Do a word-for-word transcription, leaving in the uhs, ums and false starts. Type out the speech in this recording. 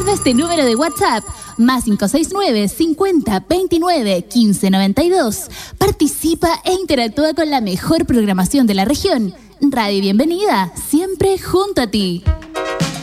través de este número de WhatsApp, más cinco seis nueve, cincuenta, veintinueve, quince noventa y dos. Participa e interactúa con la mejor programación de la región. Radio Bienvenida, siempre junto a ti.